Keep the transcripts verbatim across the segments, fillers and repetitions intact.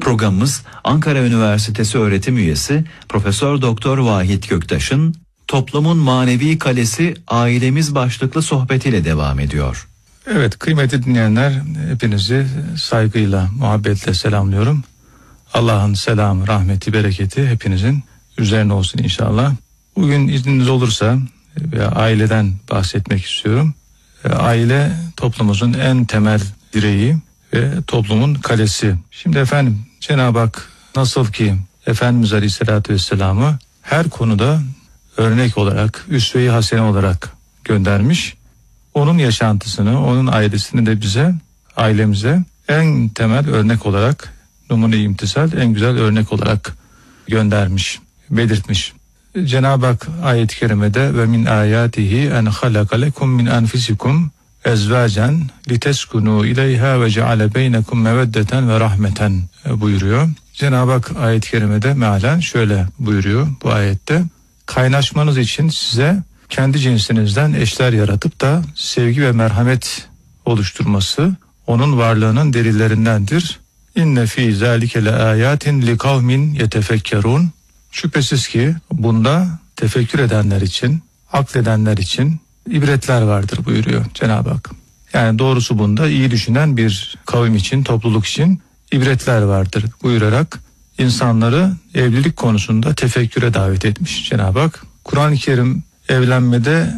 Programımız Ankara Üniversitesi öğretim üyesi Profesör Doktor Vahit Göktaş'ın Toplumun Manevi Kalesi Ailemiz başlıklı sohbetiyle devam ediyor. Evet, kıymetli dinleyenler, hepinizi saygıyla, muhabbetle selamlıyorum. Allah'ın selamı, rahmeti, bereketi hepinizin üzerine olsun inşallah. Bugün izniniz olursa ve aileden bahsetmek istiyorum. Aile toplumumuzun en temel direği ve toplumun kalesi. Şimdi efendim, Cenab-ı Hak nasıl ki Efendimiz Aleyhisselatü Vesselam'ı her konuda örnek olarak, üsve-i hasene olarak göndermiş. Onun yaşantısını, onun ailesini de bize, ailemize en temel örnek olarak, numune-i imtisal, en güzel örnek olarak göndermiş, belirtmiş. Cenab-ı Hak ayet-i kerimede ve min ayatihi en halaka lekum min enfusikum ezvacen liteskunu ileyha ve ceale beynekum meveddeten ve rahmeten buyuruyor. Cenab-ı Hak ayet-i kerimede mealen şöyle buyuruyor bu ayette: kaynaşmanız için size kendi cinsinizden eşler yaratıp da sevgi ve merhamet oluşturması onun varlığının delillerindendir. İnne fî zâlike le âyâtin li kavmin yetefekkerûn. Şüphesiz ki bunda tefekkür edenler için, akledenler için ibretler vardır buyuruyor Cenab-ı Hak. Yani doğrusu bunda iyi düşünen bir kavim için, topluluk için ibretler vardır buyurarak insanları evlilik konusunda tefekküre davet etmiş Cenab-ı Hak. Kur'an-ı Kerim evlenmede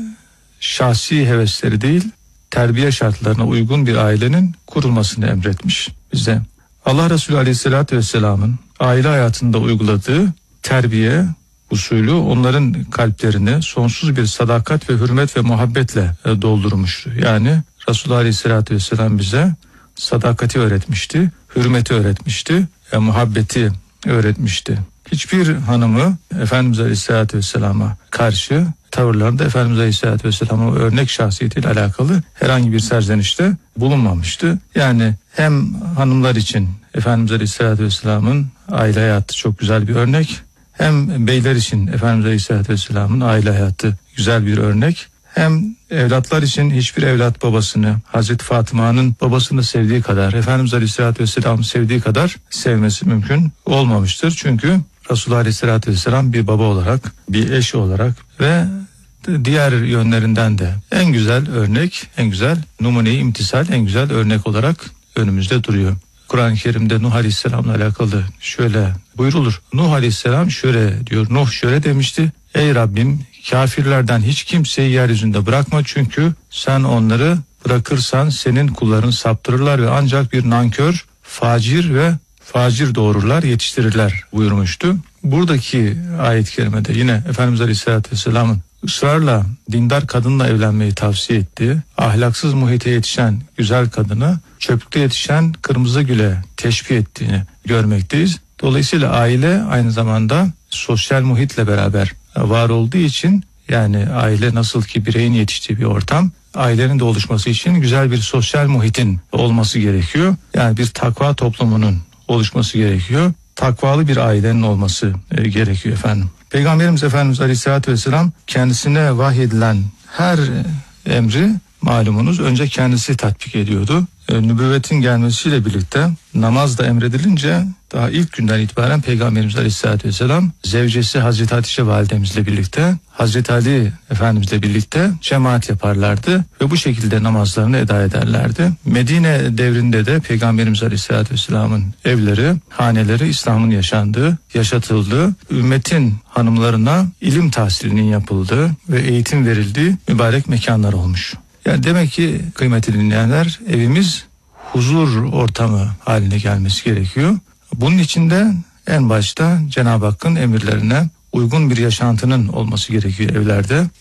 şahsi hevesleri değil, terbiye şartlarına uygun bir ailenin kurulmasını emretmiş bize. Allah Resulü Aleyhisselatü Vesselam'ın aile hayatında uyguladığı terbiye usulü onların kalplerini sonsuz bir sadakat ve hürmet ve muhabbetle doldurmuştu. Yani Resulullah Aleyhisselatü Vesselam bize sadakati öğretmişti, hürmeti öğretmişti, ve muhabbeti öğretmişti. Hiçbir hanımı Efendimiz Aleyhisselatü Vesselam'a karşı tavırlarında Efendimiz Aleyhisselatü Vesselam'a örnek şahsiyetiyle alakalı herhangi bir serzenişte bulunmamıştı. Yani hem hanımlar için Efendimiz Aleyhisselatü Vesselam'ın aile hayatı çok güzel bir örnek, hem beyler için Efendimiz Aleyhisselatü Vesselam'ın aile hayatı güzel bir örnek, hem evlatlar için hiçbir evlat babasını, Hazreti Fatıma'nın babasını sevdiği kadar, Efendimiz Aleyhisselatü Vesselam'ı sevdiği kadar sevmesi mümkün olmamıştır. Çünkü Resulullah Aleyhisselatü Vesselam bir baba olarak, bir eş olarak ve diğer yönlerinden de en güzel örnek, en güzel numune-i imtisal, en güzel örnek olarak önümüzde duruyor. Kur'an-ı Kerim'de Nuh Aleyhisselam'la alakalı şöyle buyrulur. Nuh Aleyhisselam şöyle diyor, Nuh şöyle demişti: ey Rabbim, kafirlerden hiç kimseyi yeryüzünde bırakma, çünkü sen onları bırakırsan senin kulların saptırırlar ve ancak bir nankör, facir ve facir doğururlar, yetiştirirler buyurmuştu. Buradaki ayet-i kerimede yine Efendimiz Aleyhisselatü Vesselam'ın ısrarla dindar kadınla evlenmeyi tavsiye ettiği, ahlaksız muhite yetişen güzel kadını çöplükte yetişen kırmızı güle teşbih ettiğini görmekteyiz. Dolayısıyla aile aynı zamanda sosyal muhitle beraber var olduğu için, yani aile nasıl ki bireyin yetiştiği bir ortam, ailenin de oluşması için güzel bir sosyal muhitin olması gerekiyor. Yani bir takva toplumunun oluşması gerekiyor. Takvalı bir ailenin olması e, gerekiyor efendim. Peygamberimiz Efendimiz Aleyhisselatü Vesselam kendisine vahyedilen her emri malumunuz önce kendisi tatbik ediyordu. E, nübüvvetin gelmesiyle birlikte namaz da emredilince daha ilk günden itibaren Peygamberimiz Aleyhisselatü Vesselam zevcesi Hazreti Hatice validemizle birlikte, Hazreti Ali Efendimizle birlikte cemaat yaparlardı ve bu şekilde namazlarını eda ederlerdi. Medine devrinde de Peygamberimiz Aleyhisselatü Vesselam'ın evleri, haneleri İslam'ın yaşandığı, yaşatıldığı, ümmetin hanımlarına ilim tahsilinin yapıldığı ve eğitim verildiği mübarek mekanlar olmuş. Yani demek ki kıymetli dinleyenler, evimiz huzur ortamı haline gelmesi gerekiyor. Bunun için de en başta Cenab-ı Hakk'ın emirlerine uygun bir yaşantının olması gerekiyor evlerde.